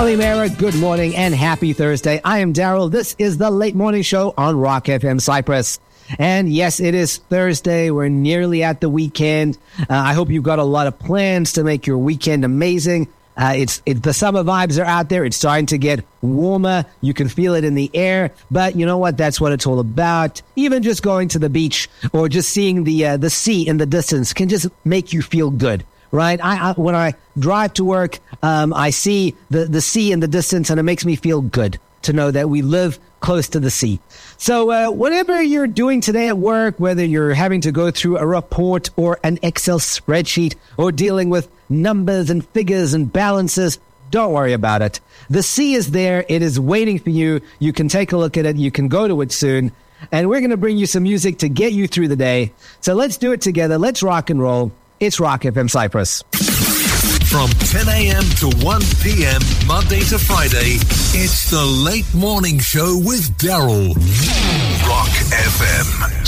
Kalimera, good morning and happy Thursday. I am Daryl. This is the Late Morning Show on Rock FM Cyprus. And yes, it is Thursday. We're nearly at the weekend. I hope you've got a lot of plans to make your weekend amazing. The summer vibes are out there. It's starting to get warmer. You can feel it in the air. But you know what? That's what it's all about. Even just going to the beach or just seeing the sea in the distance can just make you feel good. Right? When I drive to work, I see the sea in the distance, and it makes me feel good to know that we live close to the sea. So whatever you're doing today at work, whether you're having to go through a report or an Excel spreadsheet or dealing with numbers and figures and balances, don't worry about it. The sea is there. It is waiting for you. You can take a look at it. You can go to it soon. And we're going to bring you some music to get you through the day. So let's do it together. Let's rock and roll. It's Rock FM Cyprus. From 10 a.m. to 1 p.m. Monday to Friday, it's the Late Morning Show with Daryl. Rock FM.